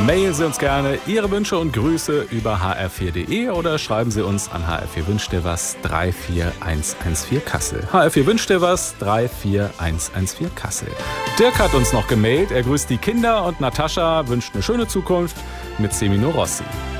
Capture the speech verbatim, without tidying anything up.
Mailen Sie uns gerne Ihre Wünsche und Grüße über h r vier punkt d e oder schreiben Sie uns an h r vier wünscht dir was drei vier eins eins vier Kassel. h r vier wünscht dir was drei vier eins eins vier Kassel. Dirk hat uns noch gemailt. Er grüßt die Kinder und Natascha wünscht eine schöne Zukunft mit Semino Rossi.